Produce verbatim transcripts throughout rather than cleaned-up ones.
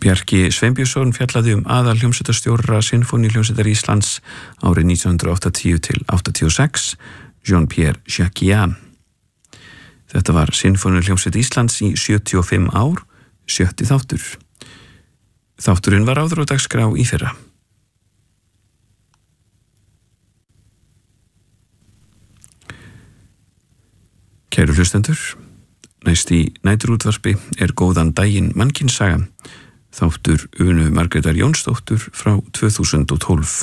Bjarki Sveinbjörnsson fjallaði um aðal hljómsveitarstjóra Sinfóníuhljómsveitar Íslands árið nítján hundrað áttatíu til áttatíu og sex, Jean-Pierre Jacquiat. Þetta var Sinfóníuhljómsveit Íslands í sjötíu og fimm ár, sjötti þáttur. Þátturinn var áður á dagskrá í fyrra. Kæru hlustendur, næst í næturútvarpi er góðan daginn mannkynssaga, þáttur Unu Margrétar Jónsdóttur frá tvö þúsund og tólf.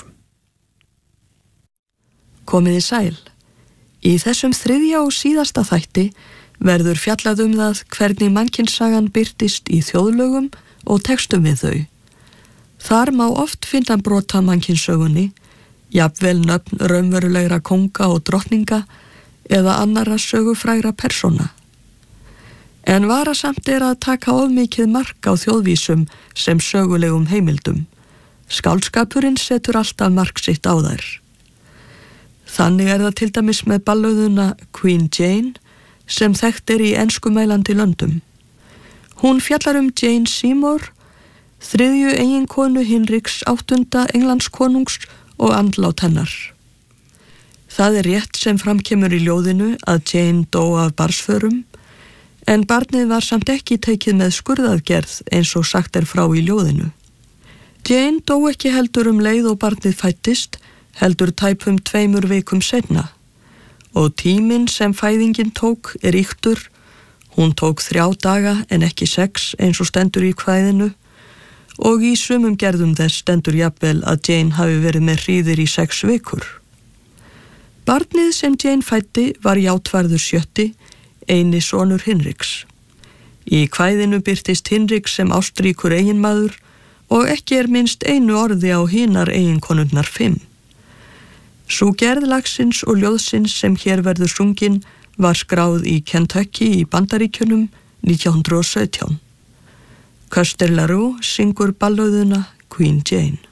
Komiði sæl. Í þessum þriðja og síðasta þætti verður fjallað um það hvernig mannkynssagan birtist í þjóðlögum og textum við þau. Þar má oft finna brota mannkynssögunni, jafnvel nöfn raunverulegra kónga og drottninga eða annarra sögufrægra persóna. En varasamt er að taka of mikið mark á þjóðvísum sem sögulegum heimildum. Skáldskapurinn setur alltaf mark sitt á þær. Þannig er það til dæmis með ballöðuna Queen Jane sem þekkt er í enskumælandi löndum. Hún fjallar um Jane Seymour, þriðju eiginkonu Hinriks áttunda Englandskonungs og andlát hennar. Það er rétt sem framkemur í ljóðinu að Jane dó af barnsförum, en barnið var samt ekki tekið með skurðaðgerð eins og sagt er frá í ljóðinu. Jane dó ekki heldur um leið og barnið fættist, heldur tæpum tveimur vikum seinna. Og tíminn sem fæðingin tók er ýktur, hún tók þrjá daga en ekki sex eins og stendur í kvæðinu, og í sumum gerðum þess stendur jafnvel að Jane hafi verið með hríðir í sex vikur. Barnið sem Jane fætti var játvarður sjötti, eini sonur Hinriks. Í kvæðinu birtist Hinrik sem ástríkur eiginmaður og ekki er minnst einu orði á hinar eiginkonurnar fimm. Sú gerð lagsins og ljóðsins sem hér verður sungin var skráð í Kentucky í Bandaríkjunum nítján hundrað og sautján. Custer LaRue syngur ballöðuna Queen Jane.